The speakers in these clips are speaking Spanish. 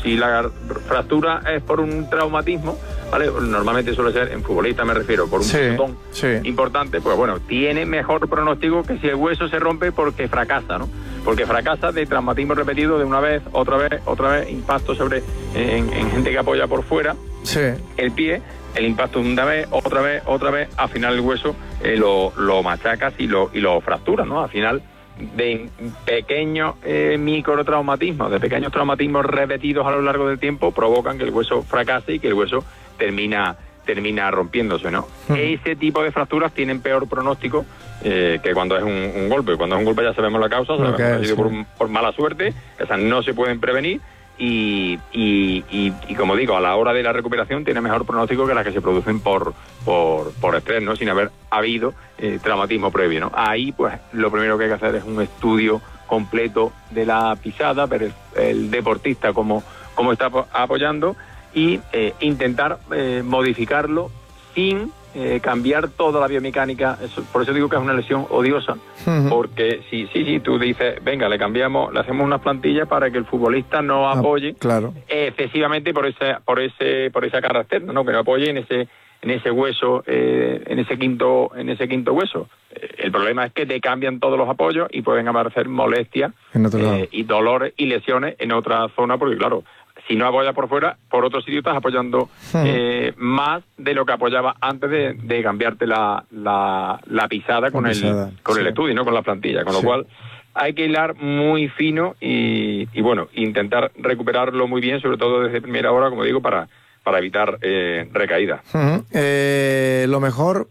Si la fractura es por un traumatismo, ¿vale? Normalmente suele ser, en futbolista me refiero, por un botón importante, pues bueno, tiene mejor pronóstico que si el hueso se rompe porque fracasa, ¿no? Porque fracasa de traumatismo repetido de una vez, otra vez, impacto en gente que apoya por fuera, el pie, el impacto de una vez, otra vez, al final el hueso lo machacas y lo fracturas, ¿no? Al final, de pequeños microtraumatismos, de pequeños traumatismos repetidos a lo largo del tiempo, provocan que el hueso fracase y que el hueso termina rompiéndose, ¿no? Ese tipo de fracturas tienen peor pronóstico que cuando es un golpe. Cuando es un golpe ya sabemos la causa, sabemos que ha sido por mala suerte, esas no se pueden prevenir y como digo, a la hora de la recuperación tiene mejor pronóstico que las que se producen por estrés, ¿no? Sin haber habido traumatismo previo, ¿no? Ahí, pues, lo primero que hay que hacer es un estudio completo de la pisada, ver el deportista cómo está apoyando y intentar modificarlo sin cambiar toda la biomecánica. Por eso digo que es una lesión odiosa, porque si tú dices, venga, le hacemos unas plantillas para que el futbolista no apoye excesivamente por esa cara externa, ¿no? Que no apoye en ese hueso, en ese quinto hueso. El problema es que te cambian todos los apoyos y pueden aparecer molestias y dolores y lesiones en otra zona, porque claro, si no apoyas por fuera, por otro sitio estás apoyando más de lo que apoyaba antes de cambiarte la pisada con el estudio, ¿no? Con la plantilla. Con lo cual hay que hilar muy fino y bueno, intentar recuperarlo muy bien, sobre todo desde primera hora, como digo, para evitar recaídas. Lo mejor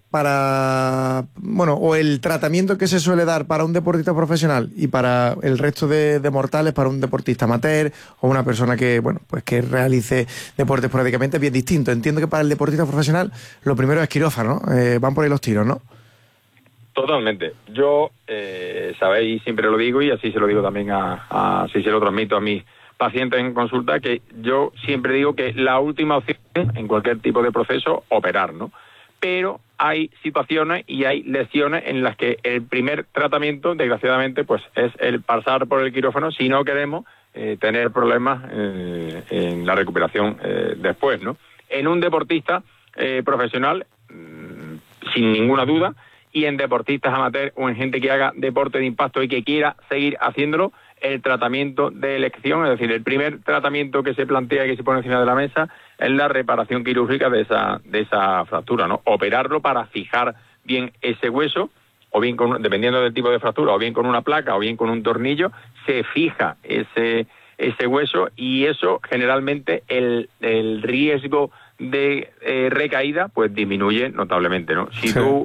o el tratamiento que se suele dar para un deportista profesional y para el resto de mortales, para un deportista amateur o una persona que realice deportes esporádicamente, es bien distinto. Entiendo que para el deportista profesional lo primero es quirófano, ¿no? Van por ahí los tiros, ¿no? Totalmente. Yo, sabéis, siempre lo digo y así se lo digo también así se lo transmito a mis pacientes en consulta, que yo siempre digo que la última opción en cualquier tipo de proceso, operar, ¿no? Pero hay situaciones y hay lesiones en las que el primer tratamiento, desgraciadamente, pues es el pasar por el quirófano si no queremos tener problemas en la recuperación después, ¿no? En un deportista profesional, sin ninguna duda, y en deportistas amateur o en gente que haga deporte de impacto y que quiera seguir haciéndolo, el tratamiento de elección, es decir, el primer tratamiento que se plantea y que se pone encima de la mesa es la reparación quirúrgica de esa fractura, ¿no? Operarlo para fijar bien ese hueso, o bien dependiendo del tipo de fractura, o bien con una placa, o bien con un tornillo, se fija ese hueso y eso generalmente el riesgo de recaída pues disminuye notablemente, ¿no?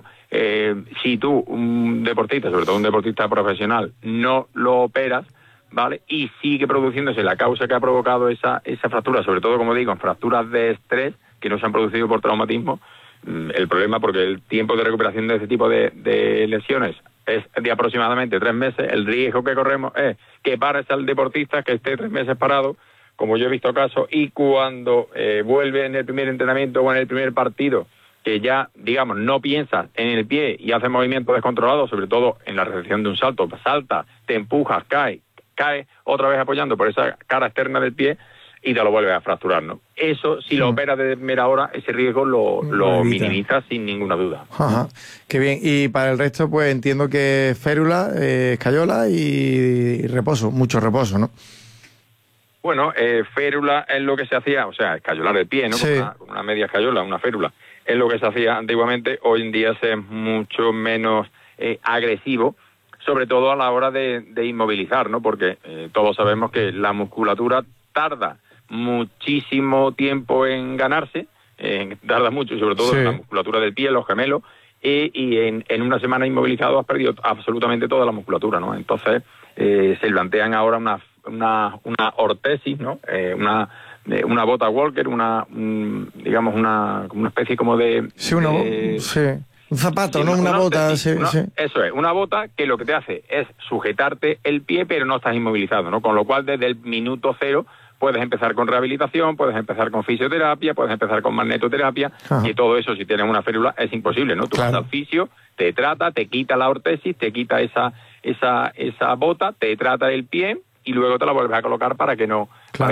Si tú, un deportista, sobre todo un deportista profesional, no lo operas, ¿vale? Y sigue produciéndose la causa que ha provocado esa fractura, sobre todo, como digo, en fracturas de estrés que no se han producido por traumatismo. El problema, porque el tiempo de recuperación de ese tipo de lesiones es de aproximadamente 3 meses, el riesgo que corremos es que pares al deportista, que esté 3 meses parado, como yo he visto casos, y cuando vuelve en el primer entrenamiento o en el primer partido, que ya, digamos, no piensas en el pie y haces movimientos descontrolados, sobre todo en la recepción de un salto, salta, te empujas, cae otra vez apoyando por esa cara externa del pie y te lo vuelves a fracturar, ¿no? Eso, si lo operas de primera hora, ese riesgo lo minimiza sin ninguna duda. Ajá, qué bien. Y para el resto, pues entiendo que férula, escayola y reposo, mucho reposo, ¿no? Bueno, férula es lo que se hacía, o sea, escayolar el pie, ¿no? Sí. Con una media escayola, una férula. Es lo que se hacía antiguamente. Hoy en día es mucho menos agresivo, sobre todo a la hora de inmovilizar, ¿no? Porque todos sabemos que la musculatura tarda muchísimo tiempo en ganarse, tarda mucho, sobre todo en la musculatura del pie, los gemelos, y en una semana inmovilizado has perdido absolutamente toda la musculatura, ¿no? Entonces se plantean ahora una ortesis, ¿no? Una bota Walker, digamos como una especie como de... Sí, un zapato, ¿no? Una bota. Sí. Eso es, una bota que lo que te hace es sujetarte el pie, pero no estás inmovilizado, ¿no? Con lo cual, desde el minuto 0 puedes empezar con rehabilitación, puedes empezar con fisioterapia, puedes empezar con magnetoterapia, y todo eso, si tienes una férula, es imposible, ¿no? Tú vas al fisio, te trata, te quita la ortesis, te quita esa bota, te trata el pie y luego te la vuelves a colocar para que no,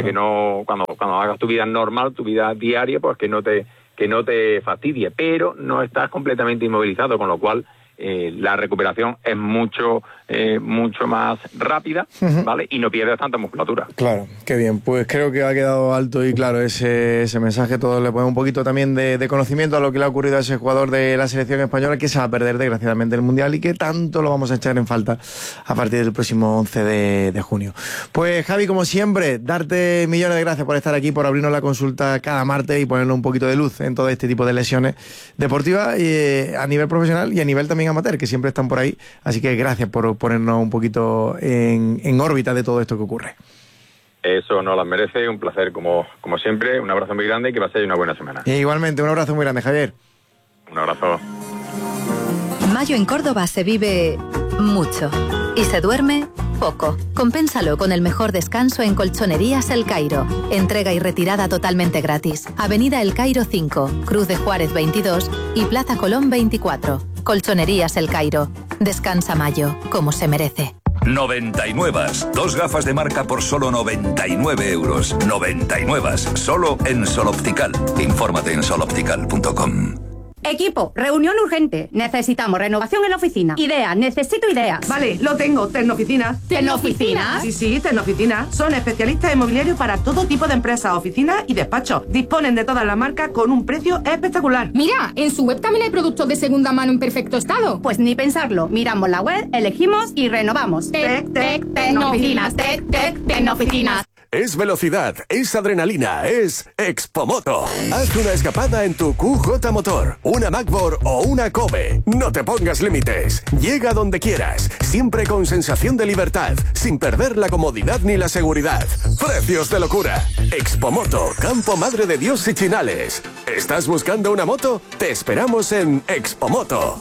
cuando hagas tu vida normal, tu vida diaria, pues que no te fastidie, pero no estás completamente inmovilizado, con lo cual la recuperación es mucho más rápida, ¿vale? Y no pierdes tanta musculatura. Claro, qué bien. Pues creo que ha quedado alto y claro ese mensaje. Todos le ponemos un poquito también de conocimiento a lo que le ha ocurrido a ese jugador de la selección española, que se va a perder desgraciadamente el Mundial y que tanto lo vamos a echar en falta a partir del próximo 11 de junio. Pues Javi, como siempre, darte millones de gracias por estar aquí, por abrirnos la consulta cada martes y ponernos un poquito de luz en todo este tipo de lesiones deportivas a nivel profesional y a nivel también amateur, que siempre están por ahí. Así que gracias por ponernos un poquito en órbita de todo esto que ocurre. Eso nos las merece, un placer como siempre, un abrazo muy grande y que paséis una buena semana. Y igualmente, un abrazo muy grande, Javier. Un abrazo. Mayo en Córdoba se vive mucho y se duerme poco. Compénsalo con el mejor descanso en Colchonerías El Cairo. Entrega y retirada totalmente gratis. Avenida El Cairo 5, Cruz de Juárez 22 y Plaza Colón 24. Colchonerías El Cairo. Descansa Mayo, como se merece. 99. 2 gafas de marca por solo 99 euros. 99. Solo en Sol Optical. Infórmate en soloptical.com. Equipo, reunión urgente. Necesitamos renovación en la oficina. Ideas, necesito ideas. Vale, lo tengo. Tecnooficinas. ¿Tecnooficinas? Sí, Tecnooficinas. Son especialistas inmobiliarios para todo tipo de empresas, oficinas y despachos. Disponen de todas las marcas con un precio espectacular. Mira, en su web también hay productos de segunda mano en perfecto estado. Pues ni pensarlo. Miramos la web, elegimos y renovamos. Tecnooficinas. Tecnooficinas. Es velocidad, es adrenalina, es Expomoto. Haz una escapada en tu QJ Motor, una Macbor o una Kobe. No te pongas límites. Llega donde quieras, siempre con sensación de libertad, sin perder la comodidad ni la seguridad. Precios de locura. Expomoto, Campo Madre de Dios y Chinales. ¿Estás buscando una moto? Te esperamos en Expomoto.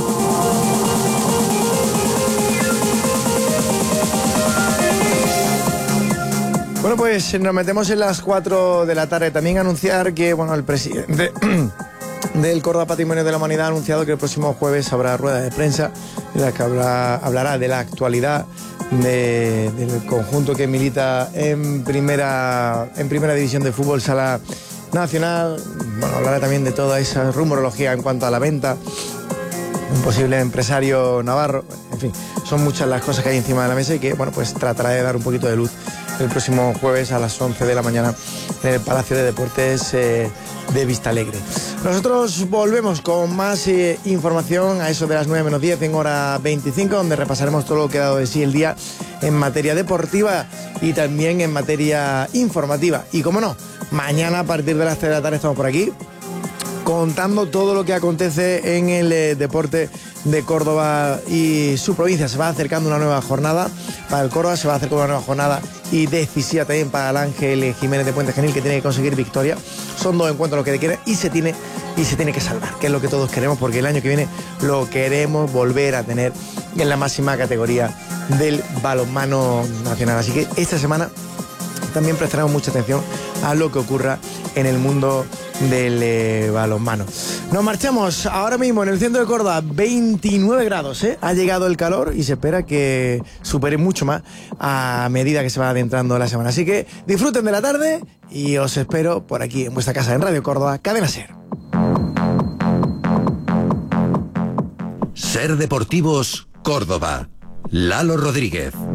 Bueno, pues nos metemos en las 4 de la tarde. También anunciar que, bueno, el presidente del Córdoba Patrimonio de la Humanidad ha anunciado que el próximo jueves habrá rueda de prensa en la que hablará de la actualidad del conjunto que milita en primera división de fútbol sala nacional. Bueno, hablará también de toda esa rumorología en cuanto a la venta, un posible empresario navarro. En fin, son muchas las cosas que hay encima de la mesa y que, bueno, pues tratará de dar un poquito de luz el próximo jueves a las 11 de la mañana en el Palacio de Deportes de Vistalegre. Nosotros volvemos con más información a eso de las 9 menos 10 en hora 25, donde repasaremos todo lo que ha dado de sí el día en materia deportiva y también en materia informativa. Y como no, mañana a partir de las 3 de la tarde estamos por aquí contando todo lo que acontece en el deporte de Córdoba y su provincia. Se va acercando una nueva jornada para el Córdoba, se va a acercar una nueva jornada y decisiva también para el Ángel Jiménez de Puente Genil, que tiene que conseguir victoria. Son 2 encuentros los que quiere y se tiene que salvar, que es lo que todos queremos, porque el año que viene lo queremos volver a tener en la máxima categoría del balonmano nacional. Así que esta semana también prestaremos mucha atención a lo que ocurra en el mundo del balonmano. Nos marchamos ahora mismo en el centro de Córdoba, 29 grados, Ha llegado el calor y se espera que supere mucho más a medida que se va adentrando la semana. Así que disfruten de la tarde y os espero por aquí en vuestra casa en Radio Córdoba, Cadena Ser. Ser Deportivos Córdoba. Lalo Rodríguez.